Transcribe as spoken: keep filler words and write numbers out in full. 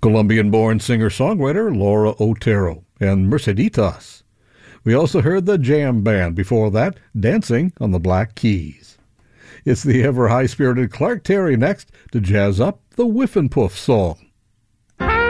Colombian-born singer-songwriter Laura Otero and Merceditas. We also heard the Jam Band, before that, Dancing on the Black Keys. It's the ever high-spirited Clark Terry next to jazz up the Whiff and Puff song.